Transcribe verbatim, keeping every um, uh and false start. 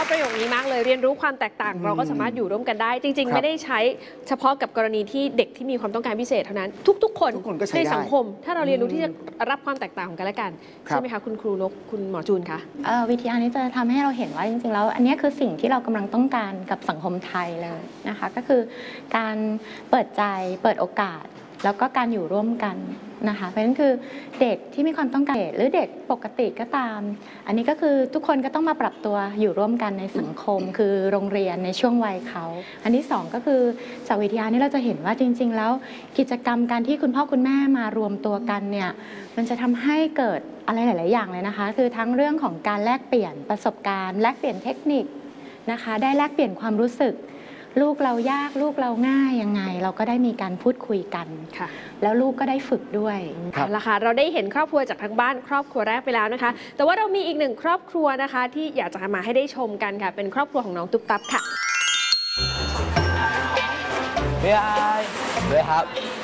อบประโยคนี้มากเลยเรียนรู้ความแตกต่างเราก็สามารถอยู่ร่วมกันได้จริงๆไม่ได้ใช้เฉพาะกับกรณีที่เด็กที่มีความต้องการพิเศษเท่านั้นทุกๆคนในสังคมถ้าเราเรียนรู้ที่จะรับความแตกต่างของกันและกันใช่ไหมคะคุณครูนกคุณหมอจูนคะวิทยานี้จะทำให้เราเห็นว่าจริงๆแล้วอันนี้คือสิ่งที่เรากำลังต้องการกับสังคมไทยเลยนะคะก็คือการเปิดใจเปิดโอกาสแล้วก็การอยู่ร่วมกันนะคะเพราะฉะนั้นคือเด็กที่มีความต้องการหรือเด็กปกติก็ตามอันนี้ก็คือทุกคนก็ต้องมาปรับตัวอยู่ร่วมกันในสังคมคือโรงเรียนในช่วงวัยเขาอันที่สองก็คือจากวิทยานี้เราจะเห็นว่าจริงๆแล้วกิจกรรมการที่คุณพ่อคุณแม่มารวมตัวกันเนี่ยมันจะทำให้เกิดอะไรหลายๆอย่างเลยนะคะคือทั้งเรื่องของการแลกเปลี่ยนประสบการณ์แลกเปลี่ยนเทคนิคนะคะได้แลกเปลี่ยนความรู้สึกลูกเรายากลูกเราง่ายยังไงเราก็ได้มีการพูดคุยกันแล้วลูกก็ได้ฝึกด้วยค่ะละค่ะเราได้เห็นครอบครัวจากทางบ้านครอบครัวแรกไปแล้วนะคะแต่ว่าเรามีอีกหนึ่งครอบครัวนะคะที่อยากจะมาให้ได้ชมกันค่ะเป็นครอบครัวของน้องตุ๊บตับค่ะเฮ้ยเฮ้ยครับ